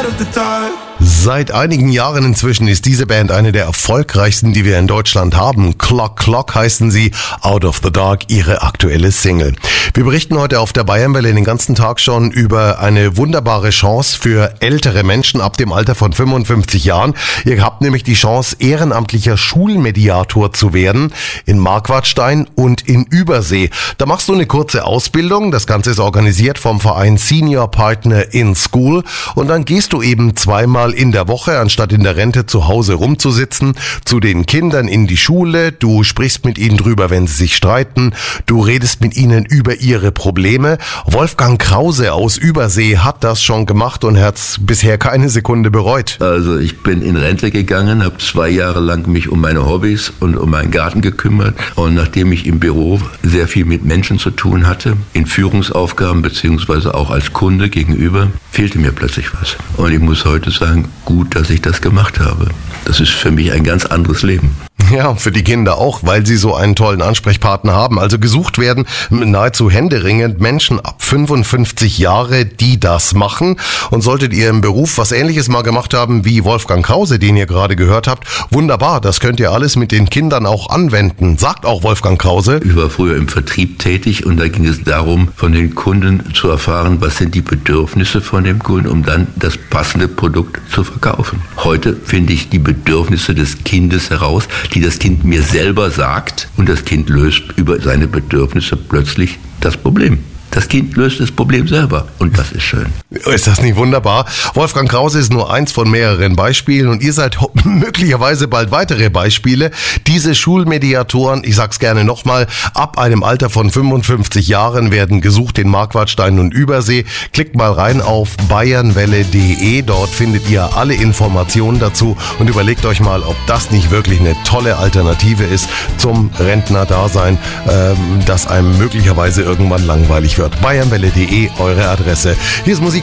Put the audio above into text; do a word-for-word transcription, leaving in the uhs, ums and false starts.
out of the dark. Seit einigen Jahren inzwischen ist diese Band eine der erfolgreichsten, die wir in Deutschland haben. Clock Clock heißen sie, Out of the Dark, ihre aktuelle Single. Wir berichten heute auf der Bayernwelle den ganzen Tag schon über eine wunderbare Chance für ältere Menschen ab dem Alter von fünfundfünfzig Jahren. Ihr habt nämlich die Chance, ehrenamtlicher Schulmediator zu werden in Marquartstein und in Übersee. Da machst du eine kurze Ausbildung, das Ganze ist organisiert vom Verein Senior Partner in School und dann gehst du eben zweimal in der Woche, anstatt in der Rente zu Hause rumzusitzen, zu den Kindern in die Schule. Du sprichst mit ihnen drüber, wenn sie sich streiten. Du redest mit ihnen über ihre Probleme. Wolfgang Krause aus Übersee hat das schon gemacht und hat es bisher keine Sekunde bereut. Also ich bin in Rente gegangen, habe zwei Jahre lang mich um meine Hobbys und um meinen Garten gekümmert. Und nachdem ich im Büro sehr viel mit Menschen zu tun hatte, in Führungsaufgaben beziehungsweise auch als Kunde gegenüber, fehlte mir plötzlich was. Und ich muss heute sagen, gut, dass ich das gemacht habe. Das ist für mich ein ganz anderes Leben. Ja, für die Kinder auch, weil sie so einen tollen Ansprechpartner haben. Also gesucht werden nahezu händeringend Menschen ab fünfundfünfzig Jahre, die das machen. Und solltet ihr im Beruf was Ähnliches mal gemacht haben wie Wolfgang Krause, den ihr gerade gehört habt, wunderbar, das könnt ihr alles mit den Kindern auch anwenden. Sagt auch Wolfgang Krause. Ich war früher im Vertrieb tätig und da ging es darum, von den Kunden zu erfahren, was sind die Bedürfnisse von dem Kunden, um dann das passende Produkt zu verkaufen. Heute finde ich die Bedürfnisse des Kindes heraus, die das Kind mir selber sagt und das Kind löst über seine Bedürfnisse plötzlich das Problem. Das Kind löst das Problem selber und das ist schön. Ist das nicht wunderbar? Wolfgang Krause ist nur eins von mehreren Beispielen und ihr seid möglicherweise bald weitere Beispiele. Diese Schulmediatoren, ich sag's gerne nochmal, ab einem Alter von fünfundfünfzig Jahren werden gesucht in Marquartstein und Übersee. Klickt mal rein auf bayernwelle punkt de, dort findet ihr alle Informationen dazu und überlegt euch mal, ob das nicht wirklich eine tolle Alternative ist zum Rentnerdasein, ähm, das einem möglicherweise irgendwann langweilig wird. bayernwelle punkt de, eure Adresse. Hier ist Musik